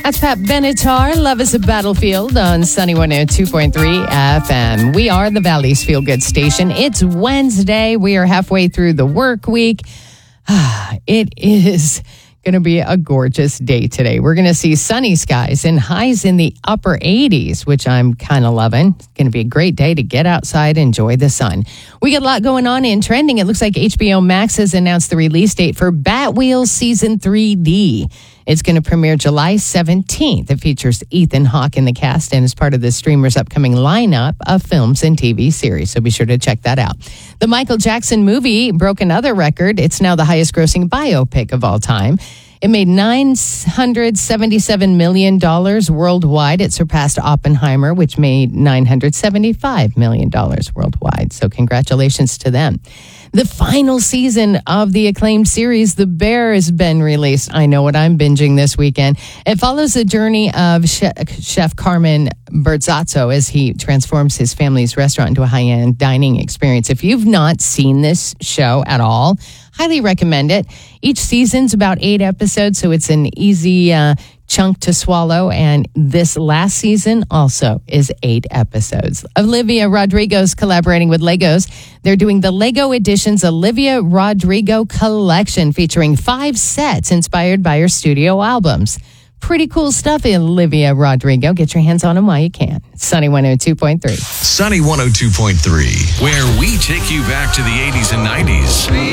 That's Pat Benatar. Love is a Battlefield on Sunny 102.3 FM. We are the Valley's Feel Good station. It's Wednesday. We are halfway through the work week. It is going to be a gorgeous day today. We're going to see sunny skies and highs in the upper 80s, which I'm kind of loving. It's going to be a great day to get outside, enjoy the sun. We got a lot going on in trending. It looks like HBO Max has announced the release date for Batwheels Season 3D. It's going to premiere July 17th. It features Ethan Hawke in the cast and is part of the streamer's upcoming lineup of films and TV series. So be sure to check that out. The Michael Jackson movie broke another record. It's now the highest grossing biopic of all time. It made $977 million worldwide. It surpassed Oppenheimer, which made $975 million worldwide. So congratulations to them. The final season of the acclaimed series, The Bear, has been released. I know what I'm binging this weekend. It follows the journey of Chef Carmen Berzazzo as he transforms his family's restaurant into a high-end dining experience. If you've not seen this show at all, highly recommend it. Each season's about 8 episodes, so it's an easy chunk to swallow. And this last season also is 8 episodes. Olivia Rodrigo's collaborating with Legos. They're doing the Lego Editions Olivia Rodrigo Collection, featuring 5 sets inspired by her studio albums. Pretty cool stuff, Olivia Rodrigo. Get your hands on them while you can. Sunny 102.3. Sunny 102.3, where we take you back to the 80s and 90s.